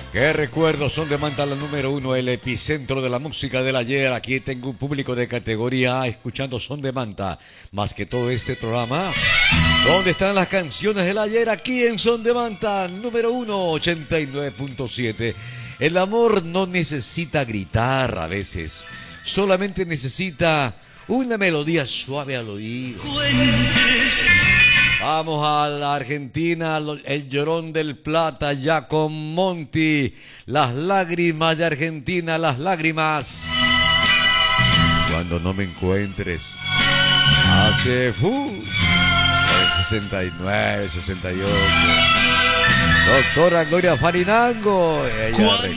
Qué recuerdos, Son de Manta, la número uno, el epicentro de la música del ayer. Aquí tengo un público de categoría A escuchando Son de Manta. Más que todo este programa, ¿dónde están las canciones del ayer? Aquí en Son de Manta, número uno, 89.7. El amor no necesita gritar a veces, solamente necesita una melodía suave al oído. Vamos a la Argentina, el Llorón del Plata, ya con Monty. Las lágrimas de Argentina, las lágrimas. Cuando no me encuentres. Hace, el 69, 68. Doctora Gloria Farinango. Ella